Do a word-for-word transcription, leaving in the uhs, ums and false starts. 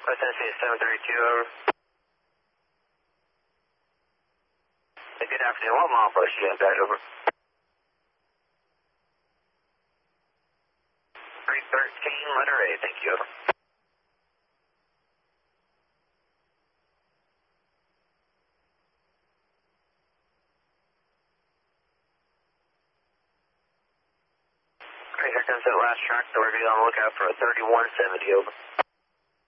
West Tennessee seven thirty-two, over. Hey, good afternoon, what mile approach do you have, guys, over? three thirteen, letter A, thank you, over. Alright, here comes that last track, so we're going to be on the lookout for a thirty-one seventy, over.